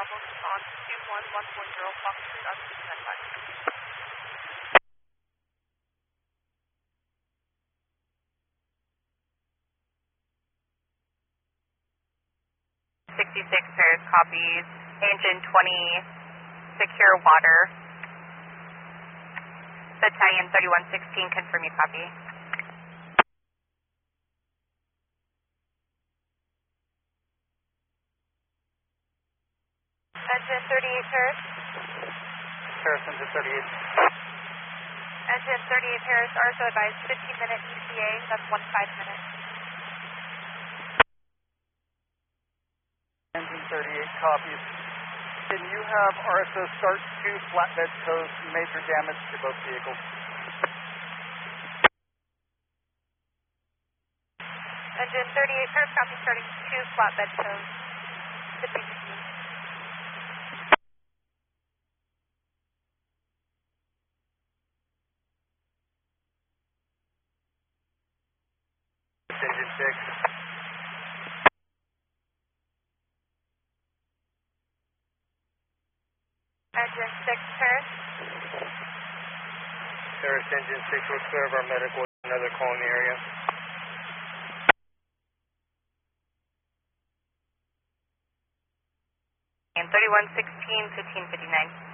Bravo on 21140 Fox Street on 295. 66 pairs copies. Engine 20, secure water. Battalion 3116, confirm you copy. Engine 38 pairs. Paris, engine 38. Engine 38 pairs, RSO advised 15-minute ETA, that's 15 minutes. Engine 38 copies. Can you have RSO start 2 flatbed tows, major damage to both vehicles? Engine 38 pairs, copy starting 2 flatbed tows. 50-50. Engine 6. Engine 6 pairs. Paris, engine 6, we're clear of our medical, another call in the area. And 3116, 1559.